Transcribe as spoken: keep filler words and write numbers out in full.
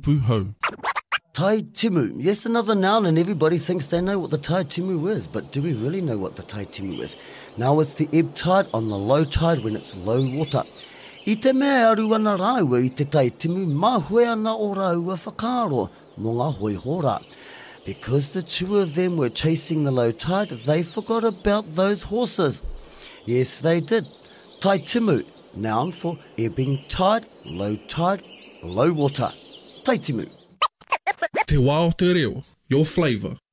tupu hau. Tai timu. Yes, another noun, and everybody thinks they know what the tai timu is, but do we really know what the tai timu is? Now it's the ebb tide on the low tide when it's low water. I te mea aru ana rāua i te tai timu, mā hoi ana o rāua whakaro, mō ngā hoi hora. Because the two of them were chasing the low tide, they forgot about those horses. Yes, they did. Tai timu, noun for ebbing tide, low tide, low water. Tai timu. Te wā o te reo, your flavour.